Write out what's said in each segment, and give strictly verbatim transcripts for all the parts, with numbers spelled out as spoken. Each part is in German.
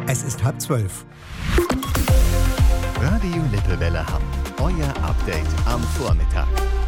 Es ist halb zwölf. Radio Lippewelle Hamm. Euer Update am Vormittag.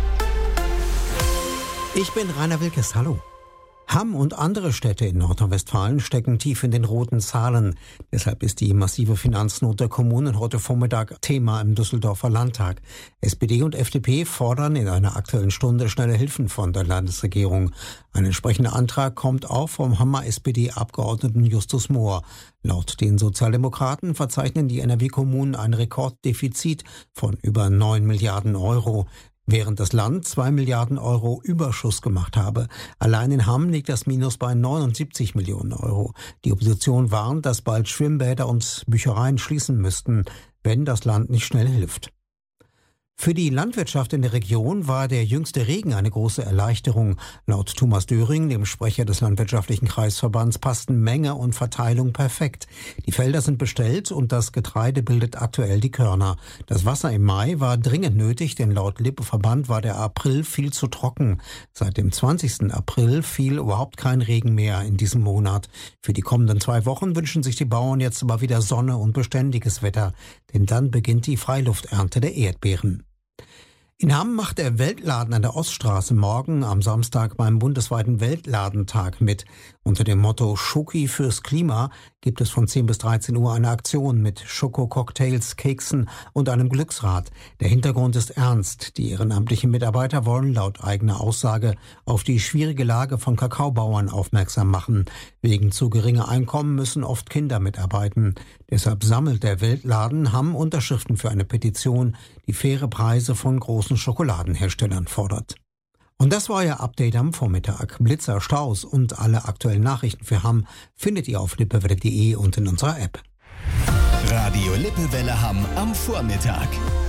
Ich bin Rainer Wilkes. Hallo. Hamm und andere Städte in Nordrhein-Westfalen stecken tief in den roten Zahlen. Deshalb ist die massive Finanznot der Kommunen heute Vormittag Thema im Düsseldorfer Landtag. S P D und F D P fordern in einer Aktuellen Stunde schnelle Hilfen von der Landesregierung. Ein entsprechender Antrag kommt auch vom Hammer S P D-Abgeordneten Justus Mohr. Laut den Sozialdemokraten verzeichnen die N R W-Kommunen ein Rekorddefizit von über neun Milliarden Euro. Während das Land zwei Milliarden Euro Überschuss gemacht habe. Allein in Hamm liegt das Minus bei neunundsiebzig Millionen Euro. Die Opposition warnt, dass bald Schwimmbäder und Büchereien schließen müssten, wenn das Land nicht schnell hilft. Für die Landwirtschaft in der Region war der jüngste Regen eine große Erleichterung. Laut Thomas Döring, dem Sprecher des Landwirtschaftlichen Kreisverbands, passten Menge und Verteilung perfekt. Die Felder sind bestellt und das Getreide bildet aktuell die Körner. Das Wasser im Mai war dringend nötig, denn laut Lippe-Verband war der April viel zu trocken. Seit dem zwanzigsten April fiel überhaupt kein Regen mehr in diesem Monat. Für die kommenden zwei Wochen wünschen sich die Bauern jetzt aber wieder Sonne und beständiges Wetter, denn dann beginnt die Freilufternte der Erdbeeren. In Hamm macht der Weltladen an der Oststraße morgen am Samstag beim bundesweiten Weltladentag mit. Unter dem Motto Schoki fürs Klima gibt es von zehn bis dreizehn Uhr eine Aktion mit Schokococktails, Keksen und einem Glücksrad. Der Hintergrund ist ernst. Die ehrenamtlichen Mitarbeiter wollen laut eigener Aussage auf die schwierige Lage von Kakaobauern aufmerksam machen. Wegen zu geringer Einkommen müssen oft Kinder mitarbeiten. Deshalb sammelt der Weltladen Hamm Unterschriften für eine Petition, die faire Preise von großen Schokoladenherstellern fordert. Und das war euer Update am Vormittag. Blitzer, Staus und alle aktuellen Nachrichten für Hamm findet ihr auf lippewelle punkt de und in unserer App. Radio Lippewelle Hamm am Vormittag.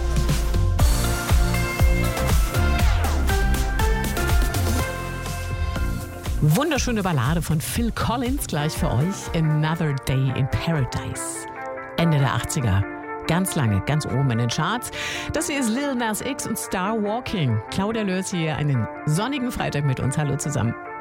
Wunderschöne Ballade von Phil Collins gleich für euch. Another Day in Paradise. Ende der achtziger. Ganz lange, ganz oben in den Charts. Das hier ist Lil Nas X und Star Walking. Claudia Lörs hier einen sonnigen Freitag mit uns. Hallo zusammen.